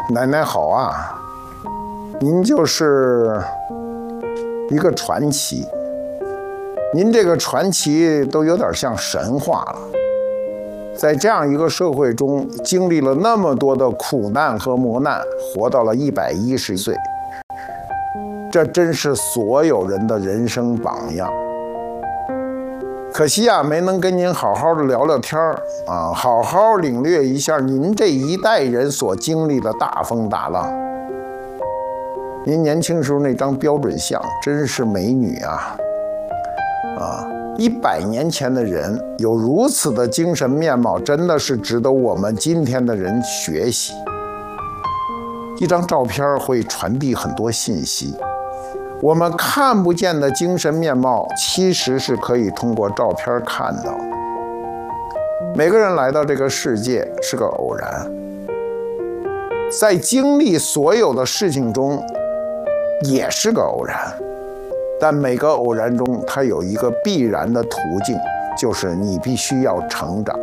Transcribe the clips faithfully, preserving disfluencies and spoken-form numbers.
奶奶好啊，您就是一个传奇，您这个传奇都有点像神话了。在这样一个社会中，经历了那么多的苦难和磨难，活到了一百一十岁，这真是所有人的人生榜样。可惜啊，没能跟您好好的聊聊天儿啊，好好领略一下您这一代人所经历的大风大浪。您年轻时候那张标准相真是美女啊！啊，一百年前的人有如此的精神面貌，真的是值得我们今天的人学习。一张照片会传递很多信息。我们看不见的精神面貌，其实是可以通过照片看到。每个人来到这个世界是个偶然，在经历所有的事情中，也是个偶然。但每个偶然中，它有一个必然的途径，就是你必须要成长。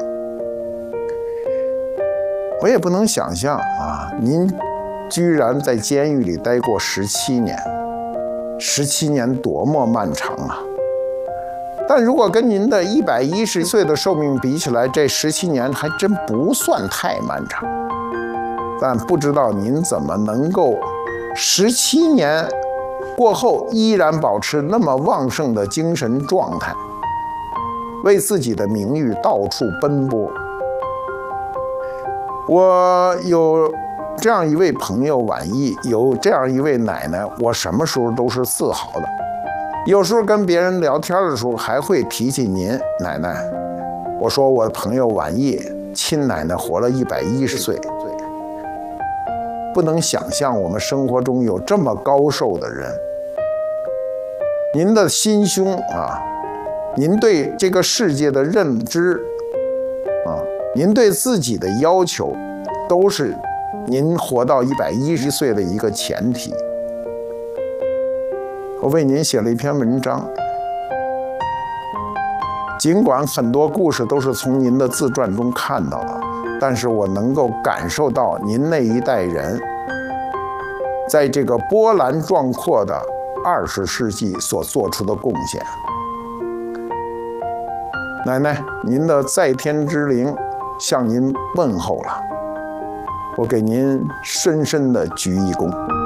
我也不能想象啊，您居然在监狱里待过十七年。十七年多么漫长啊！但如果跟您的一百一十岁的寿命比起来，这十七年还真不算太漫长。但不知道您怎么能够十七年过后依然保持那么旺盛的精神状态，为自己的名誉到处奔波。我有这样一位朋友婉意，有这样一位奶奶，我什么时候都是自豪的。有时候跟别人聊天的时候，还会提起您奶奶。我说我的朋友婉意亲奶奶活了一百一十岁，不能想象我们生活中有这么高寿的人。您的心胸啊，您对这个世界的认知啊，您对自己的要求，都是您活到一百一十岁的一个前提。我为您写了一篇文章，尽管很多故事都是从您的自传中看到的，但是我能够感受到您那一代人在这个波澜壮阔的二十世纪所做出的贡献。奶奶，您的在天之灵向您问候了。我给您深深的鞠一躬。